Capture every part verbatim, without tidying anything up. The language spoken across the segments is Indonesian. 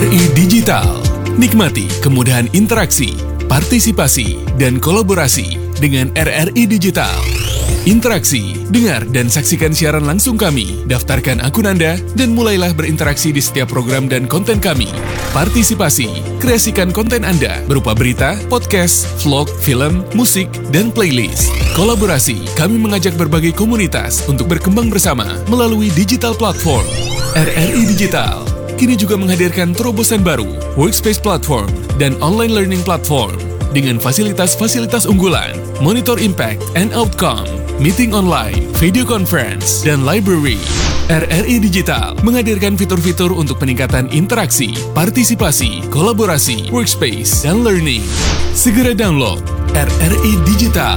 R I Digital. Nikmati kemudahan interaksi, partisipasi, dan kolaborasi dengan R R I Digital. Interaksi, dengar dan saksikan siaran langsung kami, daftarkan akun Anda, dan mulailah berinteraksi di setiap program dan konten kami. Partisipasi, kreasikan konten Anda berupa berita, podcast, vlog, film, musik, dan playlist. Kolaborasi, kami mengajak berbagai komunitas untuk berkembang bersama melalui digital platform. R R I Digital kini juga menghadirkan terobosan baru, workspace platform, dan online learning platform dengan fasilitas-fasilitas unggulan, monitor impact and outcome, meeting online, video conference, dan library. R R I Digital menghadirkan fitur-fitur untuk peningkatan interaksi, partisipasi, kolaborasi, workspace, dan learning. Segera download R R I Digital.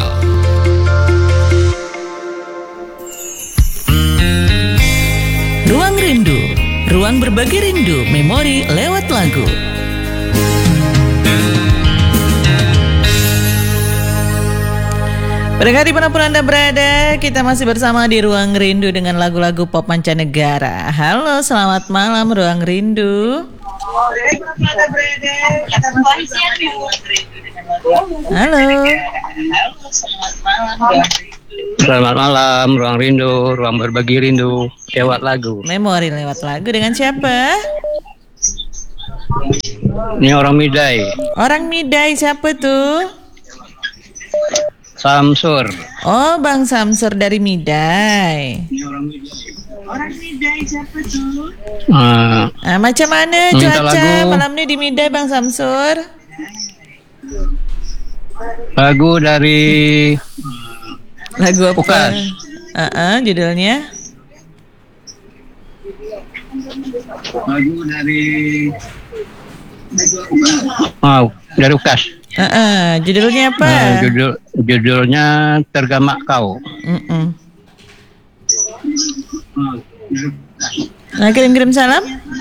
Ruang Rindu, ruang berbagi rindu, memori lewat lagu. Pendengar dimanapun Anda berada, kita masih bersama di Ruang Rindu dengan lagu-lagu pop mancanegara. Halo, selamat malam Ruang Rindu. Halo. Selamat malam, Ruang Rindu, ruang berbagi rindu, lewat lagu. Memori lewat lagu dengan siapa? Ini orang Midai. Orang Midai siapa tuh? Samsur. Oh, Bang Samsur dari Midai. Orang Midai siapa tuh? Uh, Ah, macam mana Minta cuaca lagu. malam ni di Midai, Bang Samsur? lagu dari Lagu apa? Ukas. Uh-uh, judulnya? lagu dari Oh, dari Ukas. Uh-uh, judulnya apa? Uh, judul judulnya Tergamak Kau. Mm-mm. Nah, kirim-kirim salam.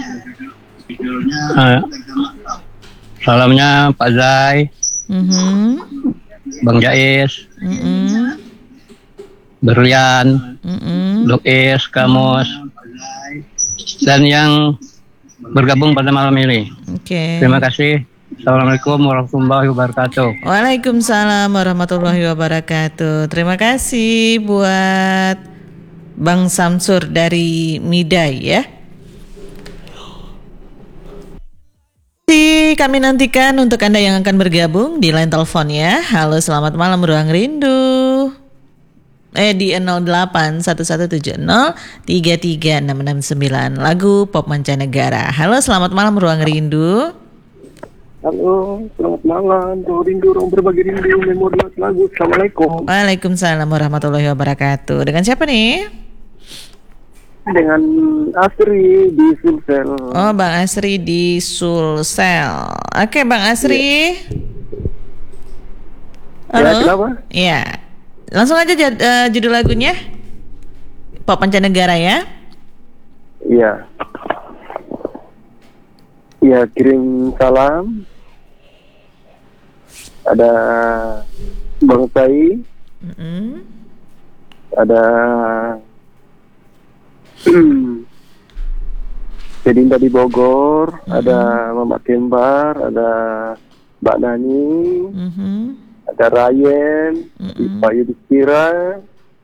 Uh, salamnya Pak Zai, Mhm. Bang Jais, Mhm. Berlian, Mhm. Lukis, Kamus, dan yang bergabung pada malam ini. Oke. Terima kasih. Assalamualaikum warahmatullahi wabarakatuh. Waalaikumsalam warahmatullahi wabarakatuh. Terima kasih buat Bang Samsur dari Midai ya. Kami nantikan untuk Anda yang akan bergabung di line telepon ya. Halo, selamat malam Ruang Rindu. Eh di nol delapan satu satu tujuh nol tiga tiga enam enam sembilan, lagu pop mancanegara. Halo, selamat malam Ruang Rindu. Halo, selamat malam. Ruang Rindu, ruang berbagi rindu, memori lewat lagu. Assalamualaikum. Waalaikumsalam warahmatullahi wabarakatuh. Dengan siapa nih? Dengan Asri di Sulsel. Oh, Bang Asri di Sulsel. Oke, Bang Asri. Halo. Ya, kenapa? Iya. Langsung aja jad, uh, judul lagunya. Pop mancanegara ya. Iya. Iya, kirim salam. Ada Bang Sai, Mm-mm. ada Sedinda di Bogor, Mm-hmm. ada Mama Kembar, ada Mbak Nani, Mhm. ada Ryan, Mm-mm. Pak Yudhistira,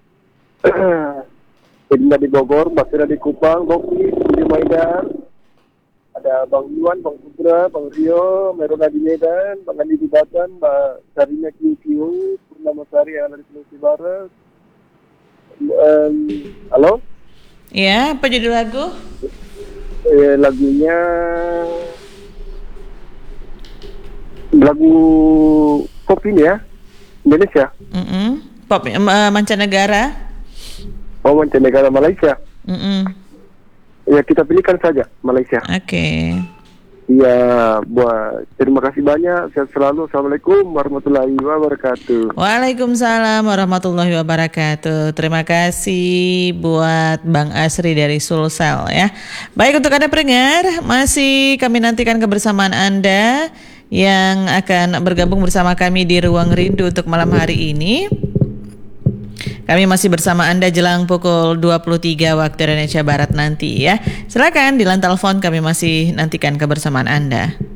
Sedinda di Bogor, Mbak Sira di Kupang, Boki, Budi Maidar, ada Bang Iwan, Bang Putra, Bang Rio, Merona di Medan, Bang Andi di Batan, Mbak Sarina Kiu Kiu, Purnama Sari yang ada di Sulawesi Barat. Um, halo? Ya, apa judul lagu? Eh, lagunya lagu pop ini ya, Indonesia. Mm-mm. Pop uh, mancanegara. Oh, mancanegara Malaysia. Mm-mm. Ya, kita pilihkan saja Malaysia. Oke. Iya, buat terima kasih banyak. Sehat selalu. Assalamualaikum warahmatullahi wabarakatuh. Waalaikumsalam warahmatullahi wabarakatuh. Terima kasih buat Bang Asri dari Sulsel ya. Baik, untuk Anda pendengar, masih kami nantikan kebersamaan Anda yang akan bergabung bersama kami di Ruang Rindu untuk malam hari ini. Kami masih bersama Anda jelang pukul dua puluh tiga waktu Indonesia Barat nanti ya. Silakan di line telepon, kami masih nantikan kebersamaan Anda.